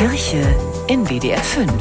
Kirche in WDR 5.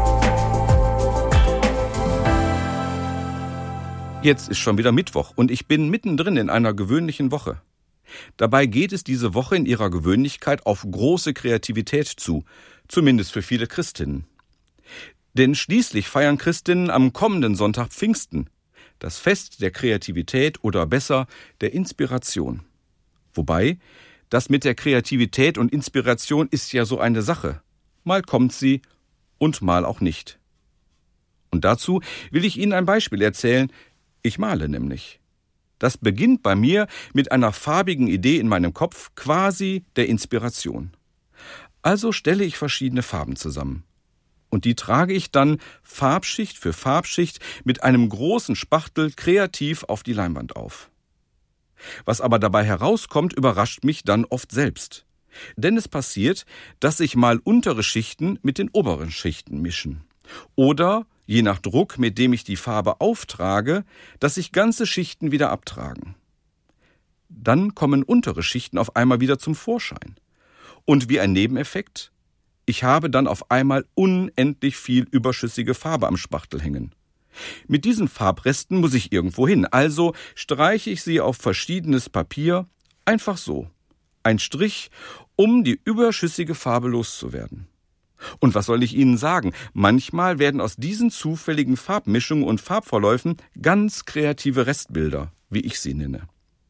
Jetzt ist schon wieder Mittwoch und ich bin mittendrin in einer gewöhnlichen Woche. Dabei geht es diese Woche in ihrer Gewöhnlichkeit auf große Kreativität zu, zumindest für viele Christinnen. Denn schließlich feiern Christinnen am kommenden Sonntag Pfingsten, das Fest der Kreativität oder besser der Inspiration. Wobei, das mit der Kreativität und Inspiration ist ja so eine Sache. Mal kommt sie und mal auch nicht. Und dazu will ich Ihnen ein Beispiel erzählen. Ich male nämlich. Das beginnt bei mir mit einer farbigen Idee in meinem Kopf, quasi der Inspiration. Also stelle ich verschiedene Farben zusammen. Und die trage ich dann Farbschicht für Farbschicht mit einem großen Spachtel kreativ auf die Leinwand auf. Was aber dabei herauskommt, überrascht mich dann oft selbst. Denn es passiert, dass sich mal untere Schichten mit den oberen Schichten mischen. Oder, je nach Druck, mit dem ich die Farbe auftrage, dass sich ganze Schichten wieder abtragen. Dann kommen untere Schichten auf einmal wieder zum Vorschein. Und wie ein Nebeneffekt, ich habe dann auf einmal unendlich viel überschüssige Farbe am Spachtel hängen. Mit diesen Farbresten muss ich irgendwo hin, also streiche ich sie auf verschiedenes Papier, einfach so. Ein Strich, um die überschüssige Farbe loszuwerden. Und was soll ich Ihnen sagen? Manchmal werden aus diesen zufälligen Farbmischungen und Farbverläufen ganz kreative Restbilder, wie ich sie nenne.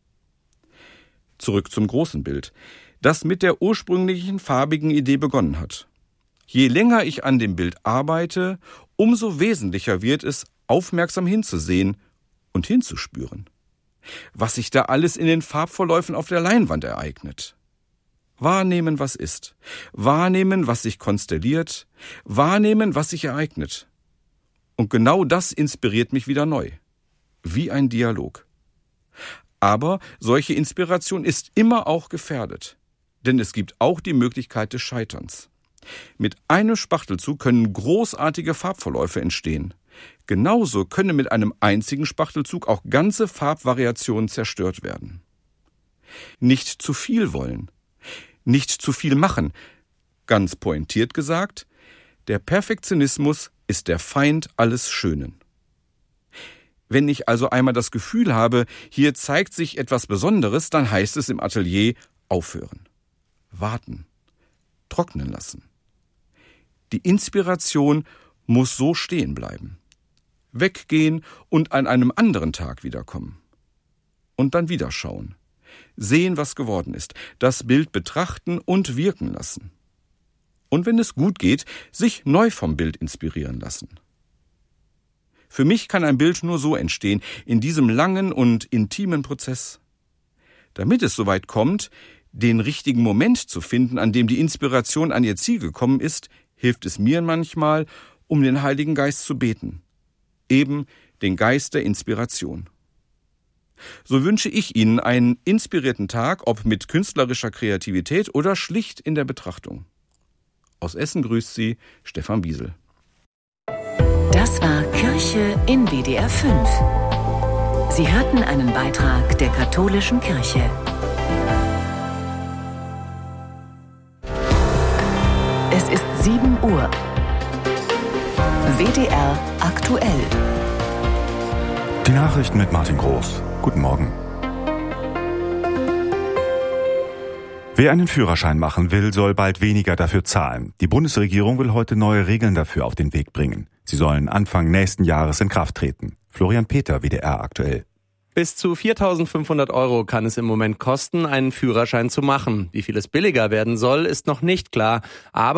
Zurück zum großen Bild, das mit der ursprünglichen farbigen Idee begonnen hat. Je länger ich an dem Bild arbeite, umso wesentlicher wird es, aufmerksam hinzusehen und hinzuspüren. Was sich da alles in den Farbverläufen auf der Leinwand ereignet. Wahrnehmen, was ist. Wahrnehmen, was sich konstelliert. Wahrnehmen, was sich ereignet. Und genau das inspiriert mich wieder neu. Wie ein Dialog. Aber solche Inspiration ist immer auch gefährdet. Denn es gibt auch die Möglichkeit des Scheiterns. Mit einem Spachtelzug können großartige Farbverläufe entstehen. Genauso können mit einem einzigen Spachtelzug auch ganze Farbvariationen zerstört werden. Nicht zu viel wollen. Nicht zu viel machen. Ganz pointiert gesagt, der Perfektionismus ist der Feind alles Schönen. Wenn ich also einmal das Gefühl habe, hier zeigt sich etwas Besonderes, dann heißt es im Atelier aufhören, warten, trocknen lassen. Die Inspiration muss so stehen bleiben, weggehen und an einem anderen Tag wiederkommen. Und dann wieder schauen. Sehen, was geworden ist, das Bild betrachten und wirken lassen. Und wenn es gut geht, sich neu vom Bild inspirieren lassen. Für mich kann ein Bild nur so entstehen, in diesem langen und intimen Prozess. Damit es soweit kommt, den richtigen Moment zu finden, an dem die Inspiration an ihr Ziel gekommen ist, hilft es mir manchmal, um den Heiligen Geist zu beten. Eben den Geist der Inspiration. So wünsche ich Ihnen einen inspirierten Tag, ob mit künstlerischer Kreativität oder schlicht in der Betrachtung. Aus Essen grüßt Sie Stefan Biesel. Das war Kirche in WDR 5. Sie hörten einen Beitrag der Katholischen Kirche. Es ist 7 Uhr. WDR aktuell. Die Nachrichten mit Martin Groß. Guten Morgen. Wer einen Führerschein machen will, soll bald weniger dafür zahlen. Die Bundesregierung will heute neue Regeln dafür auf den Weg bringen. Sie sollen Anfang nächsten Jahres in Kraft treten. Florian Peter, WDR aktuell. Bis zu 4.500 € kann es im Moment kosten, einen Führerschein zu machen. Wie viel es billiger werden soll, ist noch nicht klar. Aber